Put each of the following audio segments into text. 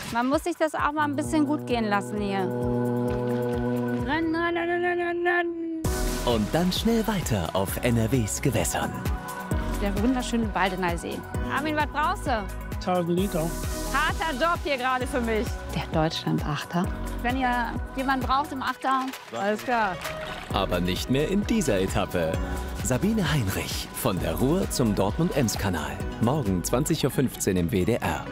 Man muss sich das auch mal ein bisschen gut gehen lassen hier. Rennen, rennen, rennen, rennen, rennen. Und dann schnell weiter auf NRWs Gewässern. Der wunderschöne Baldener See. Armin, was brauchst du? 1000 Liter. Harter Job hier gerade für mich. Der Deutschland-Achter. Wenn ihr jemanden braucht im Achter, alles klar. Aber nicht mehr in dieser Etappe. Sabine Heinrich von der Ruhr zum Dortmund-Ems-Kanal. Morgen 20:15 Uhr im WDR.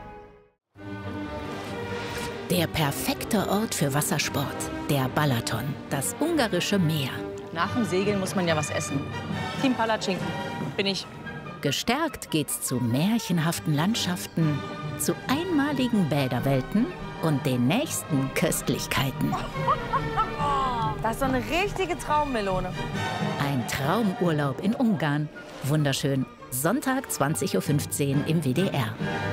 Der perfekte Ort für Wassersport. Der Balaton, das ungarische Meer. Nach dem Segeln muss man ja was essen. Team Palatschinken bin ich. Gestärkt geht's zu märchenhaften Landschaften, zu einmaligen Bäderwelten und den nächsten Köstlichkeiten. Das ist so eine richtige Traummelone. Ein Traumurlaub in Ungarn. Wunderschön. Sonntag 20:15 Uhr im WDR.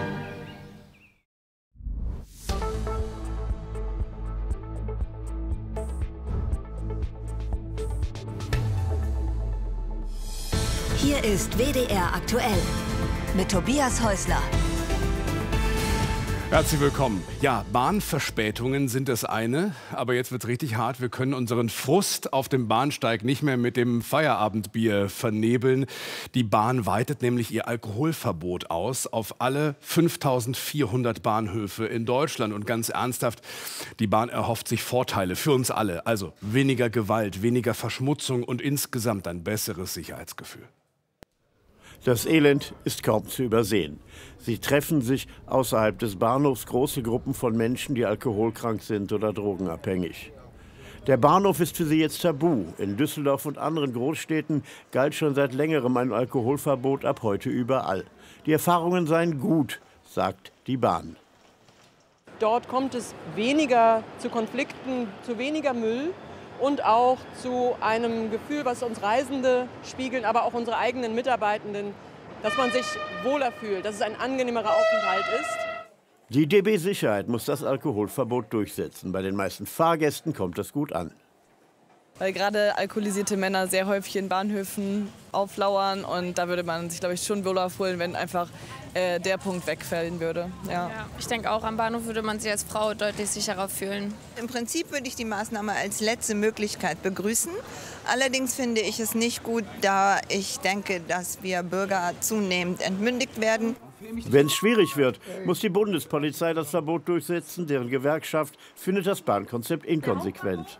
Hier ist WDR aktuell mit Tobias Häusler. Herzlich willkommen. Ja, Bahnverspätungen sind das eine, aber jetzt wird es richtig hart. Wir können unseren Frust auf dem Bahnsteig nicht mehr mit dem Feierabendbier vernebeln. Die Bahn weitet nämlich ihr Alkoholverbot aus auf alle 5400 Bahnhöfe in Deutschland. Und ganz ernsthaft, die Bahn erhofft sich Vorteile für uns alle. Also weniger Gewalt, weniger Verschmutzung und insgesamt ein besseres Sicherheitsgefühl. Das Elend ist kaum zu übersehen. Sie treffen sich außerhalb des Bahnhofs große Gruppen von Menschen, die alkoholkrank sind oder drogenabhängig. Der Bahnhof ist für sie jetzt tabu. In Düsseldorf und anderen Großstädten galt schon seit längerem ein Alkoholverbot, ab heute überall. Die Erfahrungen seien gut, sagt die Bahn. Dort kommt es weniger zu Konflikten, zu weniger Müll. Und auch zu einem Gefühl, was uns Reisende spiegeln, aber auch unsere eigenen Mitarbeitenden, dass man sich wohler fühlt, dass es ein angenehmerer Aufenthalt ist. Die DB Sicherheit muss das Alkoholverbot durchsetzen. Bei den meisten Fahrgästen kommt das gut an. Weil gerade alkoholisierte Männer sehr häufig in Bahnhöfen auflauern. Und da würde man sich, glaube ich, schon wohler fühlen, wenn einfach der Punkt wegfallen würde. Ja. Ich denke auch, am Bahnhof würde man sich als Frau deutlich sicherer fühlen. Im Prinzip würde ich die Maßnahme als letzte Möglichkeit begrüßen. Allerdings finde ich es nicht gut, da ich denke, dass wir Bürger zunehmend entmündigt werden. Wenn es schwierig wird, muss die Bundespolizei das Verbot durchsetzen. Deren Gewerkschaft findet das Bahnkonzept inkonsequent.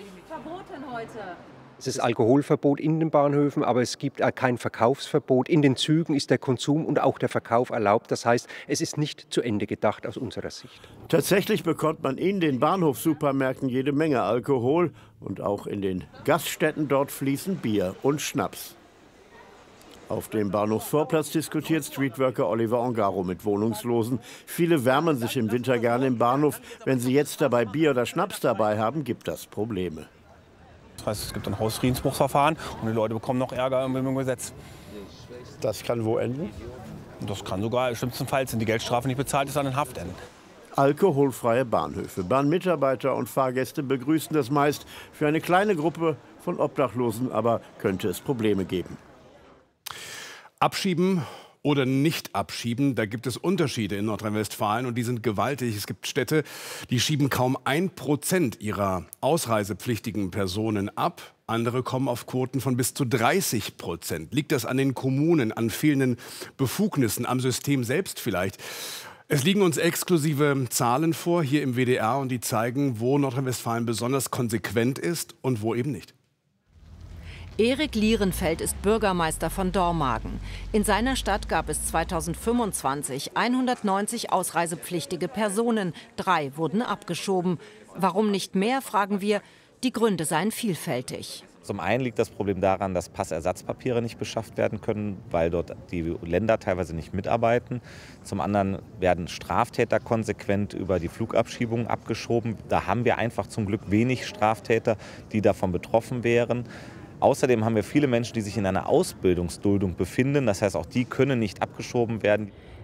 Es ist Alkoholverbot in den Bahnhöfen, aber es gibt kein Verkaufsverbot. In den Zügen ist der Konsum und auch der Verkauf erlaubt. Das heißt, es ist nicht zu Ende gedacht aus unserer Sicht. Tatsächlich bekommt man in den Bahnhofssupermärkten jede Menge Alkohol. Und auch in den Gaststätten dort fließen Bier und Schnaps. Auf dem Bahnhofsvorplatz diskutiert Streetworker Oliver Ongaro mit Wohnungslosen. Viele wärmen sich im Winter gerne im Bahnhof. Wenn sie jetzt dabei Bier oder Schnaps dabei haben, gibt das Probleme. Das heißt, es gibt ein Hausfriedensbruchsverfahren und die Leute bekommen noch Ärger mit dem Gesetz. Das kann wo enden? Und das kann sogar im schlimmsten Fall, wenn die Geldstrafe nicht bezahlt ist, dann in Haft enden. Alkoholfreie Bahnhöfe. Bahnmitarbeiter und Fahrgäste begrüßen das meist. Für eine kleine Gruppe von Obdachlosen aber könnte es Probleme geben. Abschieben oder nicht abschieben, da gibt es Unterschiede in Nordrhein-Westfalen und die sind gewaltig. Es gibt Städte, die schieben kaum 1% ihrer ausreisepflichtigen Personen ab. Andere kommen auf Quoten von bis zu 30%. Liegt das an den Kommunen, an fehlenden Befugnissen, am System selbst vielleicht? Es liegen uns exklusive Zahlen vor hier im WDR und die zeigen, wo Nordrhein-Westfalen besonders konsequent ist und wo eben nicht. Erik Lierenfeld ist Bürgermeister von Dormagen. In seiner Stadt gab es 2025 190 ausreisepflichtige Personen. 3 wurden abgeschoben. Warum nicht mehr, fragen wir. Die Gründe seien vielfältig. Zum einen liegt das Problem daran, dass Passersatzpapiere nicht beschafft werden können, weil dort die Länder teilweise nicht mitarbeiten. Zum anderen werden Straftäter konsequent über die Flugabschiebungen abgeschoben. Da haben wir einfach zum Glück wenig Straftäter, die davon betroffen wären. Außerdem haben wir viele Menschen, die sich in einer Ausbildungsduldung befinden. Das heißt, auch die können nicht abgeschoben werden.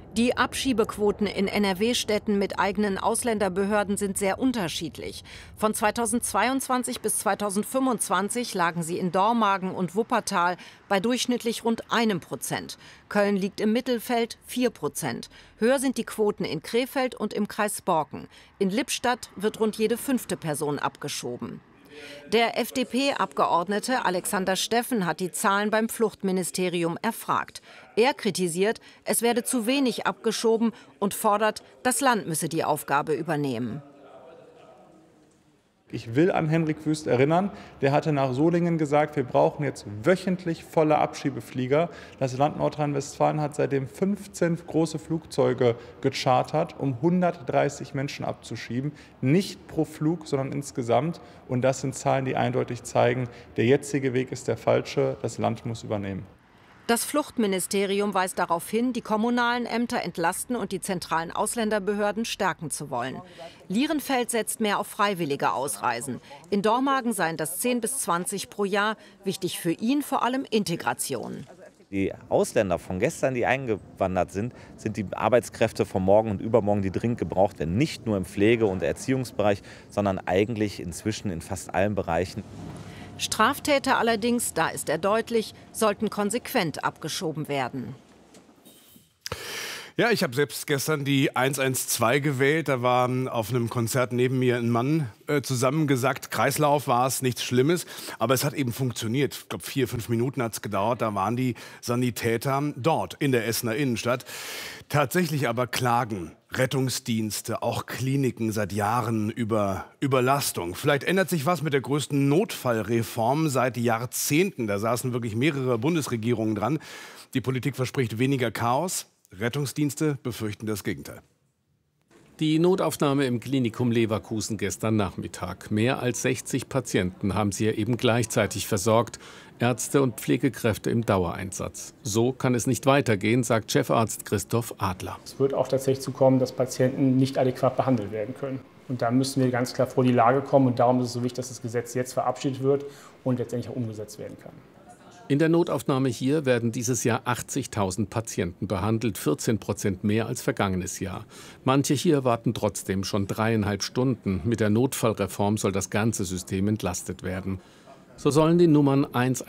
Die Abschiebequoten in NRW-Städten mit eigenen Ausländerbehörden sind sehr unterschiedlich. Von 2022 bis 2025 lagen sie in Dormagen und Wuppertal bei durchschnittlich rund 1%. Köln liegt im Mittelfeld 4%. Höher sind die Quoten in Krefeld und im Kreis Borken. In Lippstadt wird rund jede 5. Person abgeschoben. Der FDP-Abgeordnete Alexander Steffen hat die Zahlen beim Fluchtministerium erfragt. Er kritisiert, es werde zu wenig abgeschoben und fordert, das Land müsse die Aufgabe übernehmen. Ich will an Henrik Wüst erinnern, der hatte nach Solingen gesagt, wir brauchen jetzt wöchentlich volle Abschiebeflieger. Das Land Nordrhein-Westfalen hat seitdem 15 große Flugzeuge gechartert, um 130 Menschen abzuschieben. Nicht pro Flug, sondern insgesamt. Und das sind Zahlen, die eindeutig zeigen, der jetzige Weg ist der falsche, das Land muss übernehmen. Das Fluchtministerium weist darauf hin, die kommunalen Ämter entlasten und die zentralen Ausländerbehörden stärken zu wollen. Lierenfeld setzt mehr auf freiwillige Ausreisen. In Dormagen seien das 10 bis 20 pro Jahr. Wichtig für ihn vor allem Integration. Die Ausländer von gestern, die eingewandert sind, sind die Arbeitskräfte von morgen und übermorgen, die dringend gebraucht werden. Nicht nur im Pflege- und Erziehungsbereich, sondern eigentlich inzwischen in fast allen Bereichen. Straftäter allerdings, da ist er deutlich, sollten konsequent abgeschoben werden. Ja, ich habe selbst gestern die 112 gewählt. Da war auf einem Konzert neben mir ein Mann zusammengesackt. Kreislauf war es, nichts Schlimmes. Aber es hat eben funktioniert. Ich glaube, 4-5 Minuten hat es gedauert. Da waren die Sanitäter dort in der Essener Innenstadt. Tatsächlich aber klagen Rettungsdienste, auch Kliniken seit Jahren über Überlastung. Vielleicht ändert sich was mit der größten Notfallreform seit Jahrzehnten. Da saßen wirklich mehrere Bundesregierungen dran. Die Politik verspricht weniger Chaos. Rettungsdienste befürchten das Gegenteil. Die Notaufnahme im Klinikum Leverkusen gestern Nachmittag. Mehr als 60 Patienten haben sie ja eben gleichzeitig versorgt. Ärzte und Pflegekräfte im Dauereinsatz. So kann es nicht weitergehen, sagt Chefarzt Christoph Adler. Es wird auch tatsächlich zu kommen, dass Patienten nicht adäquat behandelt werden können. Und da müssen wir ganz klar vor die Lage kommen. Und darum ist es so wichtig, dass das Gesetz jetzt verabschiedet wird und letztendlich auch umgesetzt werden kann. In der Notaufnahme hier werden dieses Jahr 80.000 Patienten behandelt, 14% mehr als vergangenes Jahr. Manche hier warten trotzdem schon 3,5 Stunden. Mit der Notfallreform soll das ganze System entlastet werden. So sollen die Nummern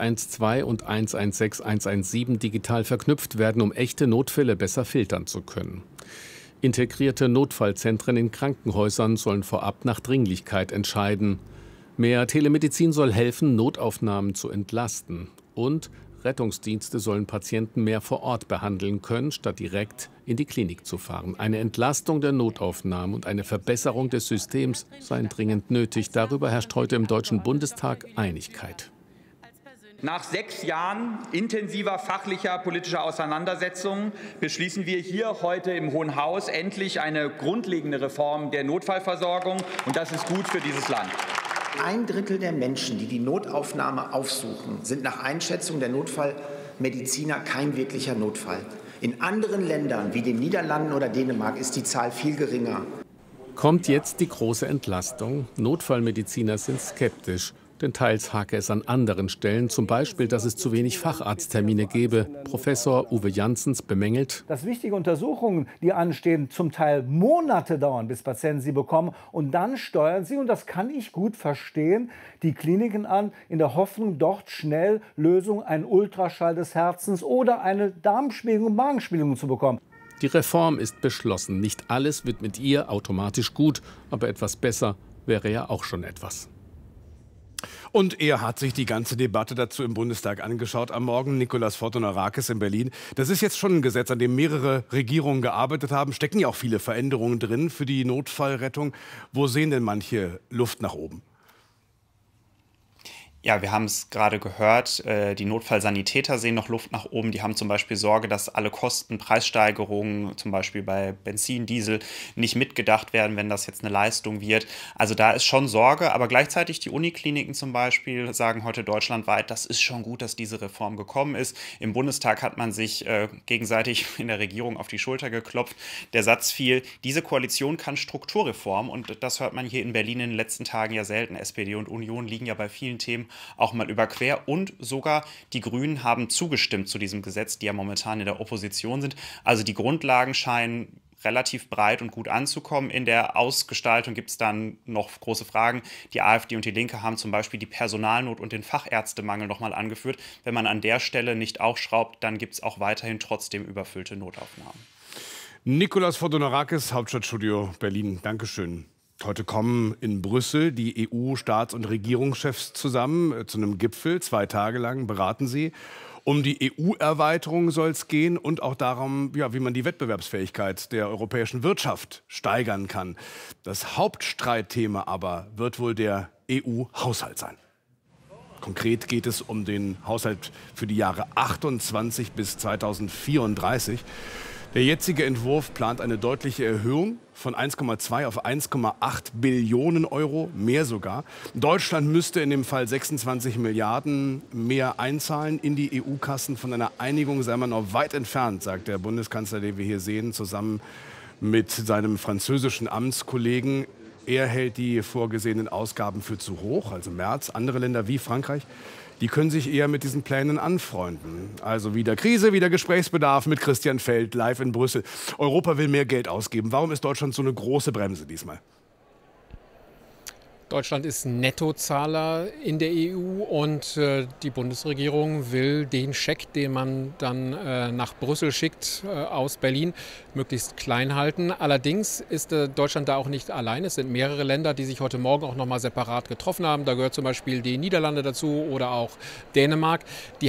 112 und 116, 117 digital verknüpft werden, um echte Notfälle besser filtern zu können. Integrierte Notfallzentren in Krankenhäusern sollen vorab nach Dringlichkeit entscheiden. Mehr Telemedizin soll helfen, Notaufnahmen zu entlasten. Und Rettungsdienste sollen Patienten mehr vor Ort behandeln können, statt direkt in die Klinik zu fahren. Eine Entlastung der Notaufnahmen und eine Verbesserung des Systems seien dringend nötig. Darüber herrscht heute im Deutschen Bundestag Einigkeit. Nach 6 Jahren intensiver fachlicher politischer Auseinandersetzungen beschließen wir hier heute im Hohen Haus endlich eine grundlegende Reform der Notfallversorgung. Und das ist gut für dieses Land. 1/3 der Menschen, die die Notaufnahme aufsuchen, sind nach Einschätzung der Notfallmediziner kein wirklicher Notfall. In anderen Ländern wie den Niederlanden oder Dänemark ist die Zahl viel geringer. Kommt jetzt die große Entlastung? Notfallmediziner sind skeptisch. Denn teils hake es an anderen Stellen, zum Beispiel, dass es zu wenig Facharzttermine gebe. Professor Uwe Janssens bemängelt, dass wichtige Untersuchungen, die anstehen, zum Teil Monate dauern, bis Patienten sie bekommen. Und dann steuern sie, und das kann ich gut verstehen, die Kliniken an, in der Hoffnung, dort schnell Lösungen, einen Ultraschall des Herzens oder eine Darmspiegelung, Magenspiegelung zu bekommen. Die Reform ist beschlossen. Nicht alles wird mit ihr automatisch gut, aber etwas besser wäre ja auch schon etwas. Und er hat sich die ganze Debatte dazu im Bundestag angeschaut am Morgen. Nikolaus Fortunarakis in Berlin. Das ist jetzt schon ein Gesetz, an dem mehrere Regierungen gearbeitet haben. Stecken ja auch viele Veränderungen drin für die Notfallrettung. Wo sehen denn manche Luft nach oben? Ja, wir haben es gerade gehört, die Notfallsanitäter sehen noch Luft nach oben. Die haben zum Beispiel Sorge, dass alle Kosten, Preissteigerungen, zum Beispiel bei Benzin, Diesel, nicht mitgedacht werden, wenn das jetzt eine Leistung wird. Also da ist schon Sorge, aber gleichzeitig die Unikliniken zum Beispiel sagen heute deutschlandweit, das ist schon gut, dass diese Reform gekommen ist. Im Bundestag hat man sich gegenseitig in der Regierung auf die Schulter geklopft. Der Satz fiel, diese Koalition kann Strukturreform, und das hört man hier in Berlin in den letzten Tagen ja selten. SPD und Union liegen ja bei vielen Themen auch mal überquer. Und sogar die Grünen haben zugestimmt zu diesem Gesetz, die ja momentan in der Opposition sind. Also die Grundlagen scheinen relativ breit und gut anzukommen. In der Ausgestaltung gibt es dann noch große Fragen. Die AfD und die Linke haben zum Beispiel die Personalnot und den Fachärztemangel nochmal angeführt. Wenn man an der Stelle nicht auch schraubt, dann gibt es auch weiterhin trotzdem überfüllte Notaufnahmen. Nikolaos Fotonarakis, Hauptstadtstudio Berlin. Dankeschön. Heute kommen in Brüssel die EU-Staats- und Regierungschefs zusammen zu einem Gipfel. 2 Tage lang beraten sie. Um die EU-Erweiterung soll es gehen und auch darum, ja, wie man die Wettbewerbsfähigkeit der europäischen Wirtschaft steigern kann. Das Hauptstreitthema aber wird wohl der EU-Haushalt sein. Konkret geht es um den Haushalt für die Jahre 28 bis 2034. Der jetzige Entwurf plant eine deutliche Erhöhung von 1,2 auf 1,8 Billionen Euro, mehr sogar. Deutschland müsste in dem Fall 26 Milliarden mehr einzahlen in die EU-Kassen. Von einer Einigung sei man noch weit entfernt, sagt der Bundeskanzler, den wir hier sehen, zusammen mit seinem französischen Amtskollegen. Er hält die vorgesehenen Ausgaben für zu hoch, also Merz. Andere Länder wie Frankreich, die können sich eher mit diesen Plänen anfreunden. Also wieder Krise, wieder Gesprächsbedarf mit Christian Feld live in Brüssel. Europa will mehr Geld ausgeben. Warum ist Deutschland so eine große Bremse diesmal? Deutschland ist Nettozahler in der EU und die Bundesregierung will den Scheck, den man dann nach Brüssel schickt, aus Berlin, möglichst klein halten. Allerdings ist Deutschland da auch nicht allein. Es sind mehrere Länder, die sich heute Morgen auch noch mal separat getroffen haben. Da gehört zum Beispiel die Niederlande dazu oder auch Dänemark. Die